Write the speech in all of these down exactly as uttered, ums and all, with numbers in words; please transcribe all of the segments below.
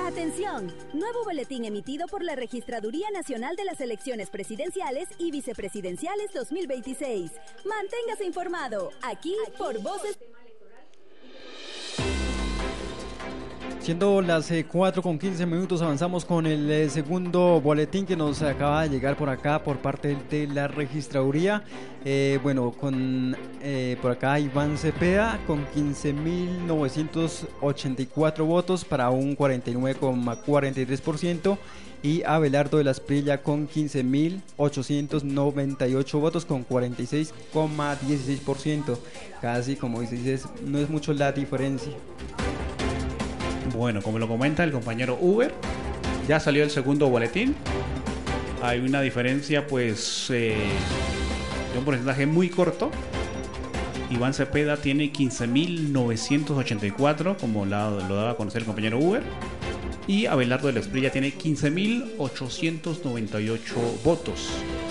Atención, nuevo boletín emitido por la Registraduría Nacional de las Elecciones Presidenciales y Vicepresidenciales dos mil veintiséis. Manténgase informado, aquí, aquí por Voces. Siendo las eh, cuatro con quince minutos, avanzamos con el eh, segundo boletín que nos acaba de llegar por acá por parte de la registraduría. Eh, bueno, con eh, por acá Iván Cepeda con quince mil novecientos ochenta y cuatro votos para un cuarenta y nueve coma cuarenta y tres por ciento. Y Abelardo de la Espriella con quince mil ochocientos noventa y ocho votos con cuarenta y seis coma dieciséis por ciento. Casi, como dices, no es mucho la diferencia. Bueno, como lo comenta el compañero Uber, ya salió el segundo boletín. Hay una diferencia pues eh, de un porcentaje muy corto. Iván Cepeda tiene quince mil novecientos ochenta y cuatro, como lo, lo daba a conocer el compañero Uber. Y Abelardo de la Espriella tiene quince mil ochocientos noventa y ocho votos.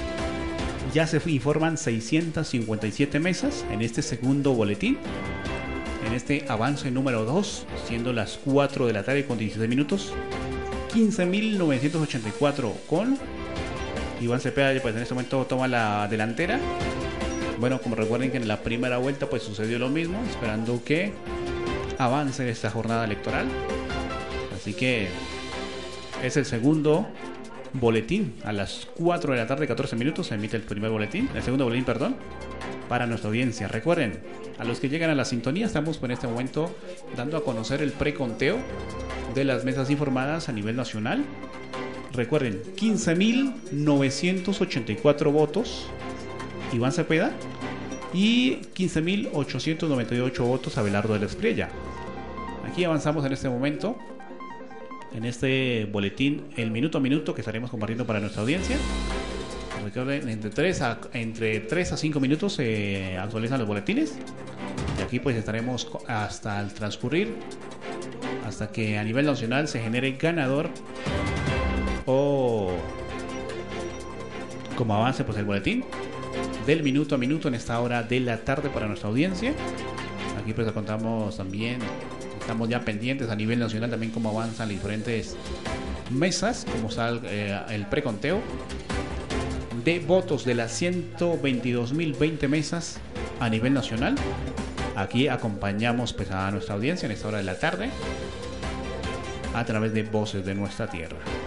Ya se informan seiscientas cincuenta y siete mesas en este segundo boletín. En este avance número dos, siendo las cuatro de la tarde con dieciséis minutos, quince mil novecientos ochenta y cuatro con Iván Cepeda, pues en este momento toma la delantera. Bueno, como recuerden que en la primera vuelta pues sucedió lo mismo, esperando que avance esta jornada electoral. Así que es el segundo boletín. A las cuatro de la tarde, catorce minutos, se emite el primer boletín, el segundo boletín, perdón, para nuestra audiencia. Recuerden, a los que llegan a la sintonía, estamos en este momento dando a conocer el preconteo de las mesas informadas a nivel nacional. Recuerden, quince mil novecientos ochenta y cuatro votos Iván Cepeda y quince mil ochocientos noventa y ocho votos Abelardo de la Espriella. Aquí avanzamos en este momento, en este boletín, el minuto a minuto que estaremos compartiendo para nuestra audiencia. Recuerden, entre tres a, entre tres a cinco minutos se actualizan los boletines. Y aquí pues estaremos hasta el transcurrir, hasta que a nivel nacional se genere ganador o como avance pues el boletín del minuto a minuto en esta hora de la tarde para nuestra audiencia. Aquí pues contamos también, estamos ya pendientes a nivel nacional también cómo avanzan las diferentes mesas, cómo está el, eh, el preconteo de votos de las ciento veintidós mil veinte mesas a nivel nacional. Aquí acompañamos pues a nuestra audiencia en esta hora de la tarde a través de Voces de Nuestra Tierra.